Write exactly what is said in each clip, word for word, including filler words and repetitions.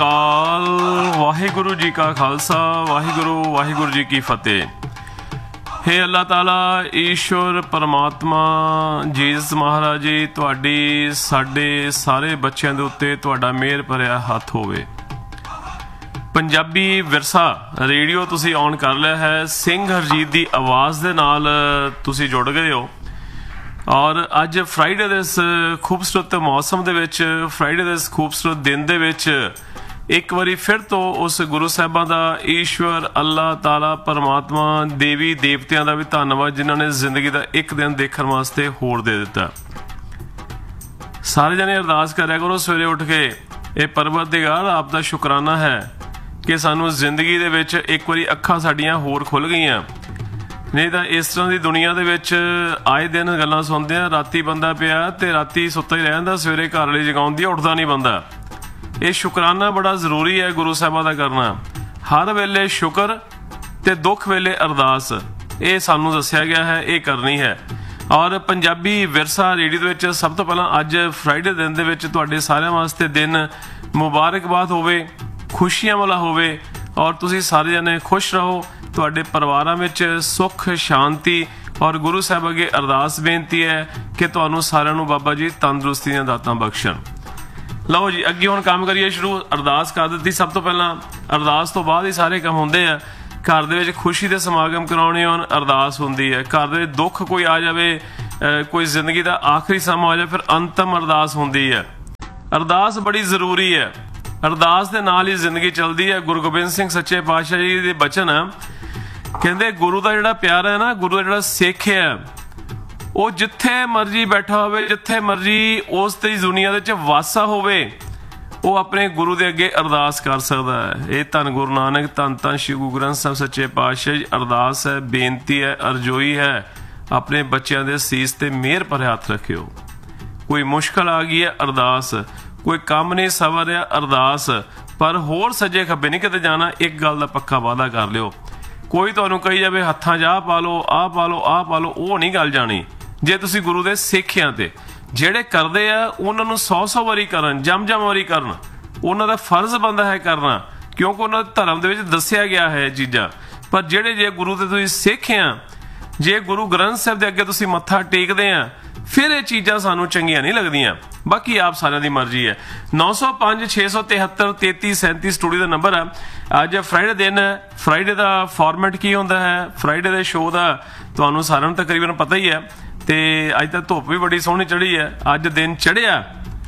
ਅਕਾਲ। ਵਾਹਿਗੁਰੂ ਜੀ ਕਾ ਖਾਲਸਾ, ਵਾਹਿਗੁਰੂ ਵਾਹਿਗੁਰੂ ਜੀ ਕੀ ਫਤਿਹ। हे अल्लाह ताला ईश्वर परमात्मा जीसस महाराज जी, ਤੁਹਾਡੀ ਸਾਡੇ ਸਾਰੇ ਬੱਚਿਆਂ ਦੇ ਉੱਤੇ ਤੁਹਾਡਾ ਮਿਹਰ ਭਰਿਆ ਹੱਥ ਹੋਵੇ। ਪੰਜਾਬੀ ਵਿਰਸਾ ਰੇਡੀਓ ਤੁਸੀਂ ਔਨ ਕਰ ਲਿਆ ਹੈ। ਸਿੰਘ ਹਰਜੀਤ ਦੀ ਆਵਾਜ਼ ਦੇ ਨਾਲ ਤੁਸੀਂ ਜੁੜ ਗਏ ਹੋ। ਔਰ ਅੱਜ ਫਰਾਈਡੇ ਦੇ ਇਸ ਖੂਬਸੂਰਤ ਮੌਸਮ ਦੇ ਵਿੱਚ, ਫਰਾਈਡੇ ਦੇ ਇਸ ਖੂਬਸੂਰਤ ਦਿਨ ਦੇ ਵਿੱਚ ਇੱਕ ਵਾਰੀ ਫਿਰ ਤੋਂ ਉਸ ਗੁਰੂ ਸਾਹਿਬਾਂ ਦਾ, ਈਸ਼ਵਰ ਅੱਲਾਹ ਤਾਲਾ ਪਰਮਾਤਮਾ, ਦੇਵੀ ਦੇਵਤਿਆਂ ਦਾ ਵੀ ਧੰਨਵਾਦ ਜਿਨ੍ਹਾਂ ਨੇ ਜ਼ਿੰਦਗੀ ਦਾ ਇੱਕ ਦਿਨ ਦੇਖਣ ਵਾਸਤੇ ਹੋਰ ਦੇ ਦਿੱਤਾ। ਸਾਰੇ ਜਣੇ ਅਰਦਾਸ ਕਰਿਆ ਕਰੋ ਸਵੇਰੇ ਉੱਠ ਕੇ, ਇਹ ਪਰਵਰਦਿਗਾਰ ਆਪ ਦਾ ਸ਼ੁਕਰਾਨਾ ਹੈ ਕਿ ਸਾਨੂੰ ਜ਼ਿੰਦਗੀ ਦੇ ਵਿੱਚ ਇੱਕ ਵਾਰੀ ਅੱਖਾਂ ਸਾਡੀਆਂ ਹੋਰ ਖੁੱਲ੍ਹ ਗਈਆਂ। ਨਹੀਂ ਤਾਂ ਇਸ ਤਰ੍ਹਾਂ ਦੀ ਦੁਨੀਆ ਦੇ ਵਿੱਚ ਆਏ ਦਿਨ ਗੱਲਾਂ ਸੁਣਦੇ ਆ, ਰਾਤੀ ਬੰਦਾ ਪਿਆ ਤੇ ਰਾਤੀ ਸੁੱਤਾ ਹੀ ਰਹਿ ਜਾਂਦਾ, ਸਵੇਰੇ ਘਰ ਵਾਲੀ ਜਗਾਉਂਦੀ ਉੱਠਦਾ ਨਹੀਂ ਬੰਦਾ। ਇਹ ਸ਼ੁਕਰਾਨਾ ਬੜਾ ਜ਼ਰੂਰੀ ਹੈ ਗੁਰੂ ਸਾਹਿਬਾਂ ਦਾ ਕਰਨਾ। ਹਰ ਵੇਲੇ ਸ਼ੁਕਰ ਤੇ ਦੁੱਖ ਵੇਲੇ ਅਰਦਾਸ, ਇਹ ਸਾਨੂੰ ਦੱਸਿਆ ਗਿਆ ਹੈ, ਇਹ ਕਰਨੀ ਹੈ। ਔਰ ਪੰਜਾਬੀ ਵਿਰਸਾ ਰੇਡੀਓ ਦੇ ਵਿੱਚ ਸਭ ਤੋਂ ਪਹਿਲਾਂ ਅੱਜ ਫਰਾਈਡੇ ਦਿਨ ਦੇ ਵਿੱਚ ਤੁਹਾਡੇ ਸਾਰਿਆਂ ਵਾਸਤੇ ਦਿਨ ਮੁਬਾਰਕਬਾਦ ਹੋਵੇ, ਖੁਸ਼ੀਆਂ ਵਾਲਾ ਹੋਵੇ ਔਰ ਤੁਸੀਂ ਸਾਰੇ ਜਣੇ ਖੁਸ਼ ਰਹੋ। ਤੁਹਾਡੇ ਪਰਿਵਾਰਾਂ ਵਿੱਚ ਸੁੱਖ ਸ਼ਾਂਤੀ ਔਰ ਗੁਰੂ ਸਾਹਿਬ ਅੱਗੇ ਅਰਦਾਸ ਬੇਨਤੀ ਹੈ ਕਿ ਤੁਹਾਨੂੰ ਸਾਰਿਆਂ ਨੂੰ ਬਾਬਾ ਜੀ ਤੰਦਰੁਸਤੀ ਦੀਆਂ ਦਾਤਾਂ ਬਖਸ਼ਣ। ਲਓ ਜੀ ਅੱਗੇ ਹੁਣ ਕੰਮ ਕਰੀਏ ਸ਼ੁਰੂ। ਅਰਦਾਸ ਕਰ ਦਿੱਤੀ ਸਭ ਤੋਂ ਪਹਿਲਾਂ, ਅਰਦਾਸ ਤੋਂ ਬਾਅਦ ਹੀ ਸਾਰੇ ਕੰਮ ਹੁੰਦੇ ਆ। ਘਰ ਦੇ ਵਿੱਚ ਖੁਸ਼ੀ ਦੇ ਸਮਾਗਮ ਕਰਾਉਣੇ ਹੋਣ ਅਰਦਾਸ ਹੁੰਦੀ ਹੈ। ਘਰ ਦੇ ਦੁੱਖ ਕੋਈ ਆ ਜਾਵੇ, ਕੋਈ ਜ਼ਿੰਦਗੀ ਦਾ ਆਖਰੀ ਸਮਾਂ ਆ ਜਾਵੇ, ਫਿਰ ਅੰਤਮ ਅਰਦਾਸ ਹੁੰਦੀ ਹੈ। ਅਰਦਾਸ ਬੜੀ ਜ਼ਰੂਰੀ ਹੈ। ਅਰਦਾਸ ਦੇ ਨਾਲ ਹੀ ਜ਼ਿੰਦਗੀ ਚੱਲਦੀ ਹੈ। ਗੁਰੂ ਗੋਬਿੰਦ ਸਿੰਘ ਸੱਚੇ ਪਾਤਸ਼ਾਹ ਜੀ ਦੇ ਬਚਨ ਆ, ਕਹਿੰਦੇ ਗੁਰੂ ਦਾ ਜਿਹੜਾ ਪਿਆਰ ਹੈ ਨਾ, ਗੁਰੂ ਦਾ ਜਿਹੜਾ ਸਿੱਖ ਹੈ, ਉਹ ਜਿੱਥੇ ਮਰਜੀ ਬੈਠਾ ਹੋਵੇ, ਜਿੱਥੇ ਮਰਜੀ ਉਸ ਦੀ ਦੁਨੀਆ ਦੇ ਵਿੱਚ ਵਾਸਾ ਹੋਵੇ, ਉਹ ਆਪਣੇ ਗੁਰੂ ਦੇ ਅੱਗੇ ਅਰਦਾਸ ਕਰ ਸਕਦਾ ਹੈ। ਇਹ ਧੰਨ ਗੁਰੂ ਨਾਨਕ, ਧੰਨ ਧੰਨ ਸ਼੍ਰੀ ਗੁਰੂ ਗ੍ਰੰਥ ਸਾਹਿਬ ਸੱਚੇ ਪਾਤਸ਼ਾਹ ਜੀ ਅਰਦਾਸ ਹੈ, ਬੇਨਤੀ ਹੈ, ਅਰਜ਼ੋਈ ਹੈ, ਆਪਣੇ ਬੱਚਿਆਂ ਦੇ ਸੀਸ ਤੇ ਮਿਹਰ ਭਰਿਆ ਹੱਥ ਰੱਖਿਓ। ਕੋਈ ਮੁਸ਼ਕਲ ਆ ਗਈ ਹੈ ਅਰਦਾਸ, ਕੋਈ ਕੰਮ ਨਹੀਂ ਸਵਰ ਰਿਹਾ ਅਰਦਾਸ, ਪਰ ਹੋਰ ਸੱਜੇ ਖੱਬੇ ਨਹੀਂ ਕਿਤੇ ਜਾਣਾ। ਇੱਕ ਗੱਲ ਦਾ ਪੱਕਾ ਵਾਅਦਾ ਕਰ ਲਿਓ, ਕੋਈ ਤੁਹਾਨੂੰ ਕਹੀ ਜਾਵੇ ਹੱਥਾਂ 'ਚ ਆਹ ਪਾ ਲਓ, ਆਹ ਪਾ ਲਓ, ਆਹ ਪਾ ਲਓ, ਉਹ ਨਹੀਂ ਗੱਲ ਜਾਣੀ। ਜੇ ਤੁਸੀਂ ਗੁਰੂ ਦੇ ਸਿੱਖਿਆਂ ਤੇ ਜਿਹੜੇ ਕਰਦੇ ਆ ਉਹਨਾਂ ਨੂੰ ਸੌ ਸੌ ਵਾਰੀ ਕਰਨ, ਜਮ ਜਮ ਵਾਰੀ ਕਰਨ, ਉਹਨਾਂ ਦਾ ਫਰਜ਼ ਬਣਦਾ ਹੈ ਕਰਨਾ, ਕਿਉਂਕਿ ਉਹਨਾਂ ਦੇ ਧਰਮ ਦੇ ਵਿੱਚ ਦੱਸਿਆ ਗਿਆ ਹੈ ਇਹ ਚੀਜ਼ਾਂ। ਪਰ ਜਿਹੜੇ ਜੇ ਗੁਰੂ ਦੇ ਤੁਸੀਂ ਸਿੱਖ ਆ, ਜੇ ਗੁਰੂ ਗ੍ਰੰਥ ਸਾਹਿਬ ਦੇ ਅੱਗੇ ਤੁਸੀਂ ਮੱਥਾ ਟੇਕਦੇ ਆ, ਫਿਰ ਇਹ ਚੀਜ਼ਾਂ ਸਾਨੂੰ ਚੰਗੀਆਂ ਨਹੀਂ ਲੱਗਦੀਆਂ। ਬਾਕੀ ਆਪ ਸਾਰਿਆਂ ਦੀ ਮਰਜ਼ੀ ਹੈ। ਨੌ ਸੌ ਪੰਜ ਛੇ ਸੌ ਤਿਹੱਤਰ ਤੇਤੀ ਸੈਂਤੀ ਸਟੂਡੀਓ ਦਾ ਨੰਬਰ ਹੈ। ਅੱਜ ਫਰਾਈਡੇ ਦਿਨ ਹੈ। ਫਰਾਈਡੇ ਦਾ ਫਾਰਮੈਟ ਕੀ ਹੁੰਦਾ ਹੈ, ਫਰਾਈਡੇ ਦੇ ਸ਼ੋਅ ਦਾ ਤੁਹਾਨੂੰ ਸਾਰਿਆਂ ਨੂੰ ਤਕਰੀਬਨ ਪਤਾ ਹੀ ਹੈ। ਤੇ ਅੱਜ ਤਾਂ ਧੁੱਪ ਵੀ ਬੜੀ ਸੋਹਣੀ ਚੜ੍ਹੀ ਹੈ। ਅੱਜ ਦਿਨ ਚੜ੍ਹਿਆ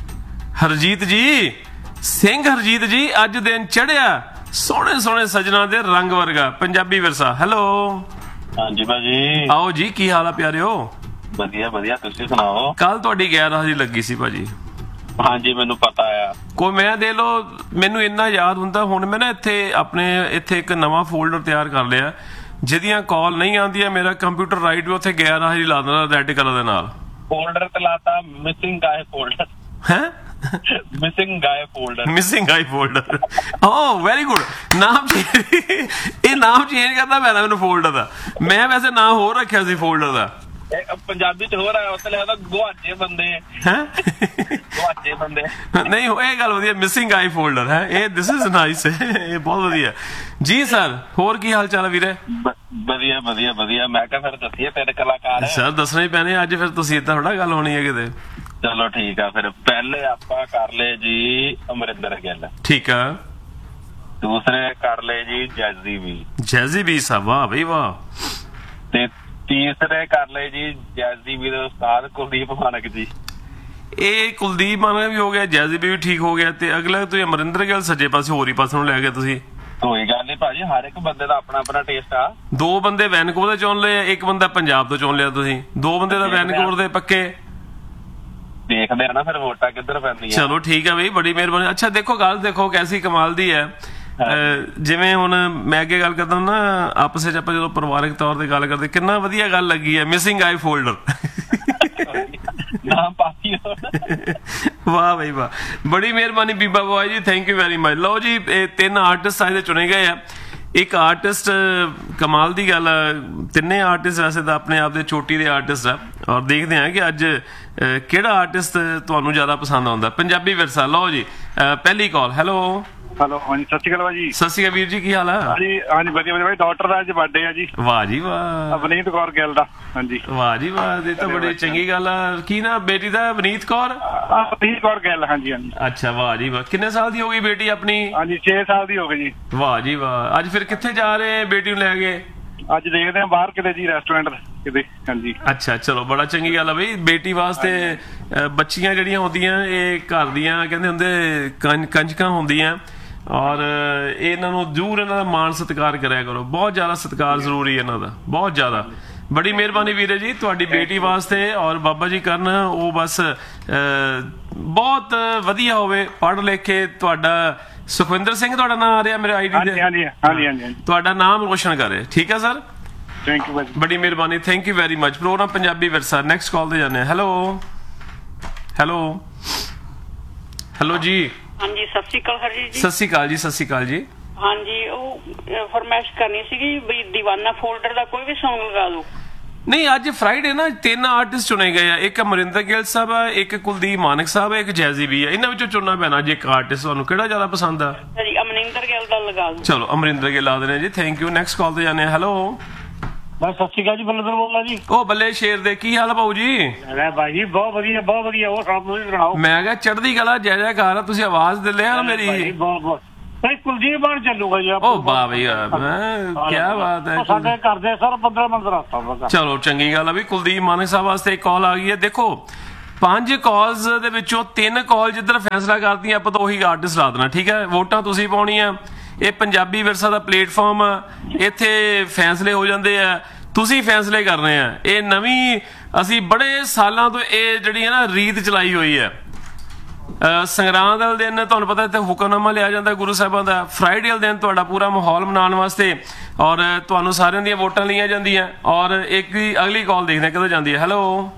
ਹਰਜੀਤ ਜੀ, ਸਿੰਘ ਹਰਜੀਤ ਜੀ, ਅੱਜ ਦਿਨ ਚੜ੍ਹਿਆ ਸੋਹਣੇ ਸੋਹਣੇ ਸੱਜਣਾ ਦੇ ਰੰਗ ਵਰਗਾ ਪੰਜਾਬੀ ਵਿਰਸਾ। ਹੈਲੋ ਹਾਂਜੀ ਭਾਜੀ, ਆਓ ਜੀ, ਕੀ ਹਾਲ ਆ ਪਿਆਰਿਓ? ਵਧੀਆ ਵਧੀਆ, ਤੁਸੀਂ ਸੁਣਾਓ? ਕੱਲ ਤੁਹਾਡੀ ਗੈਰ ਹਾਜ਼ਰੀ ਲੱਗੀ ਸੀ ਭਾਜੀ। ਹਾਂਜੀ ਮੈਨੂੰ ਪਤਾ ਆ। ਕੋਈ ਮੈਂ ਦੇ ਲੋ, ਮੈਨੂੰ ਇੰਨਾ ਯਾਦ ਹੁੰਦਾ। ਹੁਣ ਮੈਂ ਨਾ ਇੱਥੇ ਆਪਣੇ ਇੱਥੇ ਇੱਕ ਨਵਾਂ ਫੋਲਡਰ ਤਿਆਰ ਕਰ ਲਿਆ, ਜਿਹਦੀਆਂ ਕਾਲ ਨਹੀਂ ਆਉਂਦੀਆਂ ਮੇਰਾ ਕੰਪਿਊਟਰ ਰਾਈਟ ਵੀ ਉੱਥੇ ਗੈਰ ਹਾਜ਼ਰੀ ਲਾ ਦੇਣਾ ਰੈੱਡ ਕਲਰ ਦੇ ਨਾਲ। ਫੋਲਡਰ ਤੇ ਲਾਤਾ ਮਿਸਿੰਗ ਗਾਏ ਫੋਲਡਰ। ਹੈ ਮਿਸਿੰਗ ਗਾਏ ਫੋਲਡਰ, ਮਿਸਿੰਗ ਗਾਏ ਫੋਲਡਰ। ਓ ਵੈਰੀ ਗੁੱਡ। ਨਾਮ ਇਹ ਨਾਮ ਚੇਂਜ ਕਰਨਾ ਪੈਣਾ ਮੈਨੂੰ ਫੋਲਡਰ ਦਾ। ਮੈਂ ਵੈਸੇ ਨਾਮ ਹੋਰ ਰੱਖਿਆ ਸੀ ਫੋਲਡਰ ਦਾ, ਪੰਜਾਬੀ ਚ ਹੋਰ ਆਇਆ, ਉੱਥੇ ਲਿਖਦਾ ਗੁਆਚੇ ਬੰਦੇ। ਹੈ ਗੁਆਚੇ ਬੰਦੇ ਨਹੀਂ, ਇਹ ਗੱਲ ਵਧੀਆ, ਮਿਸਿੰਗ ਆਈ ਫੋਲਡਰ ਹੈ ਇਹ। ਦਿਸ ਇਜ਼ ਨਾਈਸ, ਇਹ ਬਹੁਤ ਵਧੀਆ ਜੀ। ਸਰ ਹੋਰ ਕੀ ਹਾਲ ਚਾਲ ਹੈ ਵੀਰੇ? ਵਧੀਆ ਵਧੀਆ ਵਧੀਆ। ਮੈਂ ਕਿਹਾ ਫਿਰ ਦੱਸੀਏ ਤੇਰੇ ਕਲਾਕਾਰ ਸਰ ਦੱਸਣਾ ਹੀ ਪੈਣੇ ਅੱਜ, ਫਿਰ ਤੁਸੀਂ ਏਦਾਂ ਥੋੜਾ ਗੱਲ ਹੋਣੀ ਹੈ ਕਿਤੇ। ਚਲੋ ਠੀਕ ਆ, ਫਿਰ ਪਹਿਲੇ ਆਪਾਂ ਕਰ ਲਏ ਜੀ ਅਮਰਿੰਦਰ ਗਿੱਲ, ਠੀਕ ਆ। ਦੂਸਰੇ ਕਰ ਲਏ ਜੀ ਜੈਜ਼ੀ ਵੀ, ਜੈਜ਼ੀ ਵੀ ਸਾਹਿਬ, ਵਾਹ ਬਈ ਵਾਹ। ਤੇ ਤੀਸਰੇ ਕਰ ਲਏ ਜੀ ਜੈਜ਼ੀ ਵੀ ਦੇ ਉਸਤਾਦ ਕੁਲਦੀਪ ਮਾਨਕ ਜੀ। ਇਹ ਕੁਲਦੀਪ ਮਾਨਕ ਵੀ ਹੋ ਗਿਆ, ਜੈਜ਼ੀ ਵੀ ਠੀਕ ਹੋ ਗਿਆ, ਤੇ ਅਗਲਾ ਤੁਸੀਂ ਅਮਰਿੰਦਰ ਗਿੱਲ ਸੱਜੇ ਪਾਸੇ ਹੋਰ ਹੀ ਪਾਸੇ ਨੂੰ ਲੈ ਗਏ ਤੁਸੀਂ। ਕੋਈ ਗੱਲ ਨੀ ਭਾਜੀ, ਹਰ ਇੱਕ ਬੰਦੇ ਦਾ ਆਪਣਾ ਆਪਣਾ ਟੇਸਟ ਆ। ਦੋ ਬੰਦੇ ਵੈਨਕੂਵਰ ਦੇ ਚੁਣ ਲਏ, ਇੱਕ ਬੰਦਾ ਪੰਜਾਬ ਤੋਂ ਚੁਣ ਲਿਆ ਤੁਸੀਂ। ਦੋ ਬੰਦੇ ਦਾ ਵੈਨਕੂਵਰ ਦੇ ਪੱਕੇ। ਦੇਖਦੇ ਆ ਨਾ ਫਿਰ ਵੋਟਾਂ ਕਿੱਧਰ ਪੈਂਦੀਆਂ। ਚਲੋ ਠੀਕ ਹੈ ਬਈ, ਬੜੀ ਮਿਹਰਬਾਨੀ। ਅੱਛਾ ਦੇਖੋ ਗੱਲ ਦੇਖੋ ਕੈਸੀ ਕਮਾਲ ਦੀ ਹੈ। ਜਿਵੇਂ ਹੁਣ ਮੈਂ ਅੱਗੇ ਗੱਲ ਕਰਦਾ ਨਾ, ਆਪਸ ਵਿੱਚ ਆਪਾਂ ਜਦੋਂ ਪਰਿਵਾਰਕ ਤੌਰ ਤੇ ਗੱਲ ਕਰਦੇ, ਕਿੰਨਾ ਵਧੀਆ ਗੱਲ ਲੱਗੀ ਹੈ ਮਿਸਿੰਗ ਆਈ ਫੋਲਡਰ। ਵਾਹ ਬਈ ਵਾਹ, ਬੜੀ ਮਿਹਰਬਾਨੀ ਬੀਬਾ ਬੋਏ ਜੀ, ਥੈਂਕ ਯੂ ਵੈਰੀ ਮਚ। ਲਓ ਜੀ, ਇਹ ਤਿੰਨ ਆਰਟਿਸਟ ਅੱਜ ਦੇ ਚੁਣੇ ਗਏ ਆ। ਇੱਕ ਆਰਟਿਸਟ ਕਮਾਲ ਦੀ ਗੱਲ ਆ, ਤਿੰਨੇ ਆਰਟਿਸਟ ਵੈਸੇ ਤਾਂ ਆਪਣੇ ਆਪ ਦੇ ਚੋਟੀ ਦੇ ਆਰਟਿਸਟ ਆ। ਔਰ ਦੇਖਦੇ ਹਾਂ ਕਿ ਅੱਜ ਕਿਹੜਾ ਆਰਟਿਸਟ ਤੁਹਾਨੂੰ ਜ਼ਿਆਦਾ ਪਸੰਦ ਆਉਂਦਾ ਪੰਜਾਬੀ ਵਿਰਸਾ। ਲਓ ਜੀ ਪਹਿਲੀ ਕਾਲ। ਹੈਲੋ ਹੈਲੋ ਹਾਂਜੀ ਸਤਿ ਸ਼੍ਰੀ ਅਕਾਲ ਭਾਜੀ। ਸਤਿ ਸ਼੍ਰੀ ਅਕਾਲ ਵੀਰ ਜੀ, ਕੀ ਹਾਲ ਆ? ਹਾਂਜੀ ਹਾਂਜੀ ਵਧੀਆ ਵਧੀਆ ਭਾਈ। ਡਾਕਟਰ ਦਾ ਅੱਜ ਬਰਥਡੇ ਆ ਜੀ, ਵਾਹ ਜੀ ਵਾਹ। ਅਵਨੀਤ ਕੌਰ ਗਿੱਲ ਦਾ। ਹਾਂਜੀ ਵਾਹ ਜੀ ਵਾਹ, ਇਹ ਤਾਂ ਬੜੀ ਚੰਗੀ ਗੱਲ ਆ। ਕੀ ਨਾ ਬੇਟੀ ਦਾ? ਅਵਨੀਤ ਕੌਰ। ਅਵਨੀਤ ਕੌਰ ਗਿੱਲ। ਹਾਂਜੀ ਹਾਂਜੀ। ਅੱਛਾ, ਵਾਹ ਜੀ ਵਾਹ। ਕਿੰਨੇ ਸਾਲ ਦੀ ਹੋ ਗਈ ਬੇਟੀ ਆਪਣੀ? ਹਾਂਜੀ ਛੇ ਸਾਲ ਦੀ ਹੋ ਗਈ ਜੀ। ਵਾਹ ਜੀ ਵਾਹ। ਅੱਜ ਫਿਰ ਕਿੱਥੇ ਜਾ ਰਹੇ ਬੇਟੀ ਨੂੰ ਲੈ ਕੇ? ਅੱਜ ਦੇਖਦੇ ਆ ਬਾਹਰ ਕਿਤੇ ਜੀ, ਰੈਸਟੋਰੈਂਟ ਕਿਤੇ। ਹਾਂਜੀ ਅੱਛਾ ਚਲੋ, ਬੜਾ ਚੰਗੀ ਗੱਲ ਆ ਬਈ। ਬੇਟੀ ਵਾਸਤੇ ਅ, ਬੱਚੀਆਂ ਜਿਹੜੀਆਂ ਹੁੰਦੀਆਂ ਇਹ ਘਰ ਦੀਆਂ ਕਹਿੰਦੇ ਹੁੰਦੇ ਕੰਜ ਕੰਜਕਾਂ ਹੁੰਦੀਆਂ, ਔਰ ਇਹਨਾਂ ਨੂੰ ਜ਼ਰੂਰ ਇਹਨਾਂ ਦਾ ਮਾਣ ਸਤਿਕਾਰ ਕਰਿਆ ਕਰੋ। ਬਹੁਤ ਜ਼ਿਆਦਾ ਸਤਿਕਾਰ ਜ਼ਰੂਰੀ ਇਹਨਾਂ ਦਾ, ਬਹੁਤ ਜ਼ਿਆਦਾ। ਬੜੀ ਮਿਹਰਬਾਨੀ ਵੀਰੇ ਜੀ ਤੁਹਾਡੀ ਬੇਟੀ ਵਾਸਤੇ, ਔਰ ਬਾਬਾ ਜੀ ਕਰਨ ਉਹ ਬਸ ਅ, ਬਹੁਤ ਵਧੀਆ ਹੋਵੇ, ਪੜ੍ਹ ਲਿਖ ਕੇ। ਤੁਹਾਡਾ ਸੁਖਵਿੰਦਰ ਸਿੰਘ ਤੁਹਾਡਾ ਨਾਮ ਆ ਰਿਹਾ ਮੇਰੇ ਆਈਡੀ ਹਾਂਜੀ ਤੇ? ਹਾਂਜੀ ਹਾਂਜੀ ਹਾਂਜੀ। ਤੁਹਾਡਾ ਨਾਮ ਰੋਸ਼ਨ ਕਰੇ। ਠੀਕ ਹੈ ਸਰ, ਥੈਂਕ ਯੂ ਭਾਜੀ, ਬੜੀ ਮਿਹਰਬਾਨੀ। Thank you very much. Programme Punjabi ਵਿਰਸਾ ਨੈਕਸਟ ਕਾਲ ਤੇ ਜਾਂਦੇ ਹਾਂ। ਹੈਲੋ ਹੈਲੋ ਹੈਲੋ ਜੀ। ਹਾਂਜੀ ਸਤਿ ਸ਼੍ਰੀ ਅਕਾਲ ਹਰਜੀਤ ਜੀ। ਸਤਿ ਸ਼੍ਰੀ ਅਕਾਲ ਜੀ। ਸਤਿ ਸ਼੍ਰੀ ਅਕਾਲ ਜੀ। ਹਾਂਜੀ ਉਹ ਫਰਮਾਇਸ਼ ਕਰਨੀ ਸੀਗੀ ਵੀ ਦੀਵਾਨਾ ਫੋਲਡਰ ਦਾ ਕੋਈ ਵੀ Song ਲਗਾ ਦਿਓ। ਨਹੀਂ, ਅੱਜ ਫਰਾਈਡੇ ਨਾ ਤਿੰਨ ਆਰਟਿਸਟ ਚੁਣੇ ਗਏ ਆ। ਇੱਕ ਅਮਰਿੰਦਰ ਗਿੱਲ ਸਾਹਿਬ ਆ, ਇੱਕ ਕੁਲਦੀਪ ਮਾਨਕ ਸਾਹਿਬ ਆ, ਇੱਕ ਜੈਜ਼ੀ ਵੀ ਆ। ਇਹਨਾਂ ਵਿੱਚੋਂ ਚੁਣਨਾ ਪੈਣਾ ਜੇ ਇੱਕ ਆਰਟਿਸਟ। ਤੁਹਾਨੂੰ ਕਿਹੜਾ ਜ਼ਿਆਦਾ ਪਸੰਦ ਆ? ਜੀ ਅਮਰਿੰਦਰ ਗਿੱਲ ਦਾ ਲਗਾ ਦਿਓ। ਚਲੋ ਅਮਰਿੰਦਰ ਗਿੱਲ ਲਾ ਦੇਣੇ ਜੀ। Thank you. ਨੈਕਸਟ ਕਾਲ ਤੇ ਜਾਂਦੇ ਆ। ਹੈਲੋ ਬਸ ਸਤਿ ਸ਼੍ਰੀ ਅਕਾਲ ਜੀ, ਬੱਲੇਦਰ ਬੋਲਦਾ ਜੀ। ਉਹ ਬੱਲੇ ਸ਼ੇਰ ਦੇ, ਕੀ ਹਾਲ ਆ ਭਾਊ ਜੀ? ਅਰੇ ਭਾਈ ਬਹੁਤ ਵਧੀਆ ਬਹੁਤ ਵਧੀਆ। ਉਹ ਸਭ ਨੂੰ ਸੁਣਾਓ। ਮੈਂ ਕਿਹਾ ਚੜ੍ਹਦੀ ਕਲਾ, ਜੈ ਜੈਕਾਰ ਆ। ਤੁਸੀਂ ਆਵਾਜ਼ ਦੇ ਲਿਆ ਨਾ ਮੇਰੀ। ਬਹੁਤ ਬਹੁਤ ਭਾਈ ਕੁਲਦੀਪ ਬਣ ਚੱਲੂਗਾ ਜੀ। ਉਹ ਵਾਹ ਬਈ ਵਾਹ, ਕੀ ਬਾਤ ਹੈ। ਸਾਡੇ ਘਰ ਦੇ ਸਰ ਪੰਦਰਾਂ ਮਿੰਟ ਦਾ ਰਸਤਾ ਬਸ। ਚਲੋ ਚੰਗੀ ਗੱਲ ਆ ਵੀ। ਕੁਲਦੀਪ ਮਾਨਕ ਸਾਹਿਬ ਵਾਸਤੇ ਇੱਕ ਕਾਲ ਆ ਗਈ ਹੈ। ਦੇਖੋ ਪੰਜ ਕਾਲਸ ਦੇ ਵਿੱਚੋਂ ਤਿੰਨ ਕਾਲ ਜਿੱਧਰ ਫੈਸਲਾ ਕਰਦੀਆਂ ਆਪਾਂ ਤਾਂ ਉਹੀ ਆਰਟਿਸਟ ਲਾ ਦੇਣਾ। ਠੀਕ ਹੈ, ਵੋਟਾਂ ਤੁਸੀਂ ਪਾਉਣੀਆਂ। ਇਹ ਪੰਜਾਬੀ ਵਿਰਸਾ ਦਾ ਪਲੇਟਫਾਰਮ ਆ, ਇੱਥੇ ਫੈਸਲੇ ਹੋ ਜਾਂਦੇ ਆ, ਤੁਸੀਂ ਫੈਸਲੇ ਕਰਨੇ ਆ। ਇਹ ਨਵੀਂ ਅਸੀਂ ਬੜੇ ਸਾਲਾਂ ਤੋਂ ਇਹ ਜਿਹੜੀ ਹੈ ਨਾ ਰੀਤ ਚਲਾਈ ਹੋਈ ਹੈ। ਸੰਗਰਾਂਦ ਵਾਲੇ ਦਿਨ ਤੁਹਾਨੂੰ ਪਤਾ ਇੱਥੇ ਹੁਕਮਨਾਮਾ ਲਿਆ ਜਾਂਦਾ ਗੁਰੂ ਸਾਹਿਬਾਂ ਦਾ। ਫਰਾਈਡੇ ਵਾਲੇ ਦਿਨ ਤੁਹਾਡਾ ਪੂਰਾ ਮਾਹੌਲ ਮਨਾਉਣ ਵਾਸਤੇ, ਔਰ ਤੁਹਾਨੂੰ ਸਾਰਿਆਂ ਦੀਆਂ ਵੋਟਾਂ ਲਈਆਂ ਜਾਂਦੀਆਂ। ਔਰ ਇੱਕ ਦੀ ਅਗਲੀ ਕਾਲ ਦੇਖਦੇ ਕਿਦੋਂ ਜਾਂਦੀ ਹੈ। ਹੈਲੋ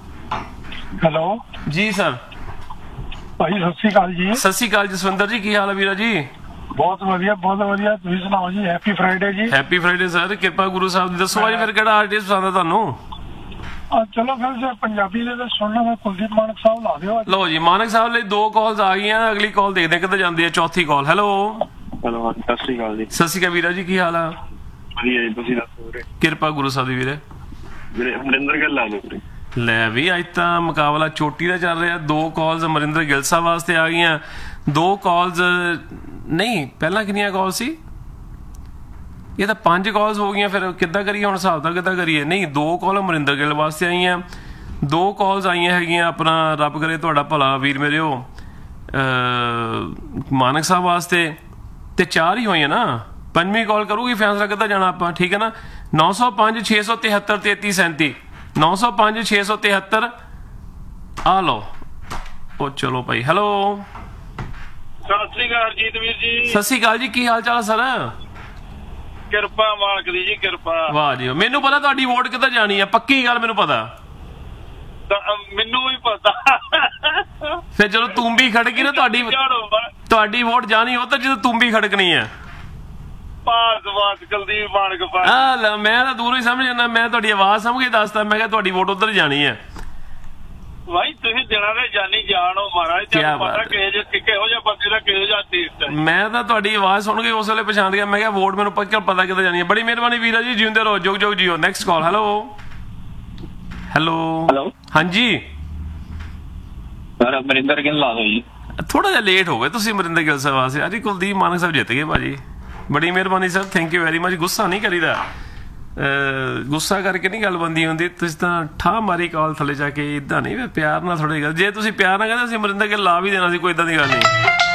ਹੈਲੋ ਜੀ ਸਰ। ਭਾਈ ਸਤਿ ਸ਼੍ਰੀ ਅਕਾਲ ਜੀ। ਸਤਿ ਸ਼੍ਰੀ ਅਕਾਲ ਜਸਵਿੰਦਰ ਜੀ, ਕੀ ਹਾਲ ਹੈ ਵੀਰਾ ਜੀ? ਬਹੁਤ ਵਧੀਆ ਬਹੁਤ ਵਧੀਆ। ਤੁਸੀਂ ਸੁਣਾਓ ਜੀ? ਹੈਪੀ ਫਰਾਈਡੇ ਜੀ। ਹੈਪੀ ਫਰਾਈਡੇ ਸਰ, ਕਿਰਪਾ ਗੁਰੂ ਸਾਹਿਬ ਦੀ। ਦੱਸੋ ਅੱਜ ਫਿਰ ਕਿਹੜਾ ਆਰਟਿਸਟ ਪਸੰਦ ਆ ਤੁਹਾਨੂੰ? ਚਲੋ ਫਿਰ ਜੇ ਪੰਜਾਬੀ ਦੇ ਵਿੱਚ ਸੁਣਨਾ ਮੈਂ ਕੁਲਦੀਪ ਮਾਨਕ ਸਾਹਿਬ ਲਾ ਦਿਓ। ਲਓ ਜੀ, ਮਾਨਕ ਸਾਹਿਬ ਲਈ ਦੋ ਕਾਲਸ ਆ ਗਈਆਂ। ਅਗਲੀ ਕਾਲ ਦੇਖਦੇ ਕਿੱਥੇ ਜਾਂਦੀ ਹੈ। ਚੌਥੀ ਕਾਲ। ਹੈਲੋ ਹੈਲੋ ਸਤਿ ਸ਼੍ਰੀ ਅਕਾਲ ਜੀ। ਸਤਿ ਸ਼੍ਰੀ ਅਕਾਲ ਵੀਰਾ ਜੀ, ਕੀ ਹਾਲ ਆ? ਵਧੀਆ ਜੀ, ਤੁਸੀਂ ਦੱਸੋ ਵੀਰੇ? ਕਿਰਪਾ ਗੁਰੂ ਸਾਹਿਬ ਦੀ ਵੀਰੇ। ਵੀਰੇ ਅਮਰਿੰਦਰ ਗਿੱਲ ਲਾ ਦਿਓ ਵੀਰੇ। ਲੈ ਵੀ, ਅੱਜ ਤਾਂ ਮੁਕਾਬਲਾ ਚੋਟੀ ਦਾ ਚੱਲ ਰਿਹਾ। ਦੋ ਕਾਲਸ ਅਮਰਿੰਦਰ ਗਿੱਲ ਸਾਹਿਬ ਵਾਸਤੇ ਆ ਗਈਆਂ। ਦੋ ਕਾਲਸ ਨਹੀਂ, ਪਹਿਲਾਂ ਕਿੰਨੀਆਂ ਕਾਲ ਸੀ? ਇਹ ਤਾਂ ਪੰਜ ਕਾਲਸ ਹੋ ਗਈਆਂ। ਫਿਰ ਕਿੱਦਾਂ ਕਰੀਏ ਹੁਣ, ਹਿਸਾਬ ਦਾ ਕਿੱਦਾਂ ਕਰੀਏ? ਨਹੀਂ, ਦੋ ਕਾਲ ਅਮਰਿੰਦਰ ਗਿੱਲ ਵਾਸਤੇ ਆਈਆਂ, ਦੋ ਕਾਲਸ ਆਈਆਂ ਹੈਗੀਆਂ ਆਪਣਾ ਰੱਬ ਕਰੇ ਤੁਹਾਡਾ ਭਲਾ ਵੀਰ ਮੇਰੇ ਉਹ ਮਾਨਕ ਸਾਹਿਬ ਵਾਸਤੇ, ਤੇ ਚਾਰ ਹੀ ਹੋਈਆਂ ਨਾ। ਪੰਜਵੀਂ ਕਾਲ ਕਰੂਗੀ ਫੈਸਲਾ ਕਿੱਦਾਂ ਜਾਣਾ ਆਪਾਂ। ਠੀਕ ਹੈ ਨਾ। ਨੌ ਸੌ ਪੰਜ ਛੇ ਸੌ ਤਿਹੱਤਰ ਤੇਤੀ ਸੈਂਤੀ ਨੌ ਸੌ ਪੰਜ ਛੇ ਸੌ ਤਿਹੱਤਰ ਆ ਲਓ। ਉਹ ਚਲੋ ਭਾਈ। ਹੈਲੋ ਸਤਿ ਸ੍ਰੀ ਅਕਾਲ ਹਰਜੀਤ ਵੀਰ ਜੀ। ਸਤਿ ਸ਼੍ਰੀ ਅਕਾਲ ਜੀ, ਕੀ ਹਾਲ ਚਾਲ ਸਰ? ਕਿਰਪਾ ਮਾਲਕ ਦੀ ਜੀ, ਕਿਰਪਾ। ਵਾਹ ਜੀ, ਮੈਨੂੰ ਪਤਾ ਤੁਹਾਡੀ ਵੋਟ ਕਿੱਧਰ ਜਾਣੀ ਆ, ਪੱਕੀ ਗੱਲ ਮੈਨੂੰ ਪਤਾ। ਮੈਨੂੰ ਵੀ ਪਤਾ। ਫਿਰ ਜਦੋਂ ਤੁੰਬੀ ਖੜਕੀ ਨਾ ਤੁਹਾਡੀ ਤੁਹਾਡੀ ਵੋਟ ਜਾਣੀ ਉਹ ਤਾਂ ਜਦੋਂ ਤੁੰਬੀ ਖੜਕਣੀ ਆ। ਪਾਸ ਬਾਤ ਕੁਲਦੀਪ ਮਾਨਕ ਪਾਸ। ਆ ਲੈ, ਮੈਂ ਤਾਂ ਦੂਰੋਂ ਹੀ ਸਮਝ ਜਾਂਦਾ। ਮੈਂ ਤੁਹਾਡੀ ਆਵਾਜ਼ ਸਮਝ ਕੇ ਦੱਸਦਾ। ਮੈਂ ਕਿਹਾ ਤੁਹਾਡੀ ਵੋਟ ਉਧਰ ਜਾਣੀ ਆ। ਭਾਈ ਤੁਸੀਂ ਜਣਾ ਦੇ ਜਾਨੀ ਜਾਣ ਹੋ ਮਹਾਰਾਜ। ਤੁਹਾਨੂੰ ਪਤਾ ਕਿਹੋ ਜਿਹਾ ਕਿਹੋ ਜਿਹਾ ਬੰਦੇ ਦਾ ਕਿਹੋ ਜਿਹਾ ਟੇਸਟ ਹੈ। ਮੈਂ ਤਾਂ ਤੁਹਾਡੀ ਆਵਾਜ਼ ਸੁਣ ਕੇ ਉਸ ਵੇਲੇ ਪਛਾਣ ਗਿਆ। ਮੈਂ ਕਿਹਾ ਵੋਟ ਮੈਨੂੰ ਪੱਕਾ ਪਤਾ ਕਿੱਧਰ ਜਾਣੀ ਹੈ। ਬੜੀ ਮਿਹਰਬਾਨੀ ਵੀਰਾ ਜੀ, ਜਿਉਂਦੇ ਰਹੋ, ਜੁਗ ਜੁਗ JIO. Next call. Hello hello hello ਹਾਂਜੀ ਸਰ, ਅਮਰਿੰਦਰ ਗਿੱਲ ਲਾ ਦਿਓ ਜੀ। ਥੋੜਾ ਜਿਹਾ ਲੇਟ ਹੋ ਗਏ ਤੁਸੀਂ ਅਮਰਿੰਦਰ ਗਿੱਲ ਸਾਹਿਬ ਵਾਸਤੇ। ਅੱਜ ਕੁਲਦੀਪ ਮਾਨਕ ਸਾਹਿਬ ਜਿੱਤ ਗਏ ਭਾਜੀ। ਬੜੀ ਮਿਹਰਬਾਨੀ sir, thank you very much. ਗੁੱਸਾ ਨਹੀਂ ਕਰੀਦਾ, ਗੁੱਸਾ ਕਰਕੇ ਨਹੀਂ ਗੱਲ ਬੰਦੀ ਹੁੰਦੀ। ਤੁਸੀਂ ਤਾਂ ਠਾਹ ਮਾਰੀ ਕਾਲ ਥੱਲੇ ਜਾ ਕੇ। ਇਦਾਂ ਨਹੀਂ, ਪਿਆਰ ਨਾਲ ਥੋੜੀ ਗੱਲ। ਜੇ ਤੁਸੀਂ ਪਿਆਰ ਨਾਲ ਕਹਿੰਦੇ ਅਸੀਂ ਅਮਰਿੰਦਰ ਗਿੱਲ ਲਾ ਵੀ ਦੇਣਾ ਸੀ, ਕੋਈ ਇਦਾਂ ਦੀ ਗੱਲ ਨਹੀਂ।